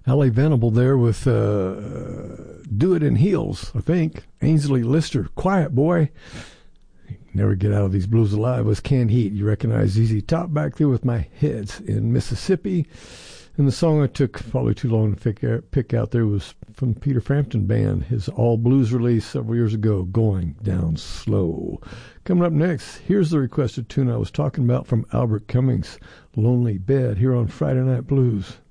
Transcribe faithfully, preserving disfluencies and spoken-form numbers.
Allie Venable there with uh, Do It in Heels, I think. Ainsley Lister, Quiet Boy. Never get out of these blues alive was Canned Heat. You recognize Z Z Top back there with My Heads in Mississippi. And the song I took probably too long to pick out, pick out there was from the Peter Frampton Band, his all blues release several years ago, Going Down Slow. Coming up next, here's the requested tune I was talking about from Albert Cummings, Lonely Bed, here on Friday Night Blues.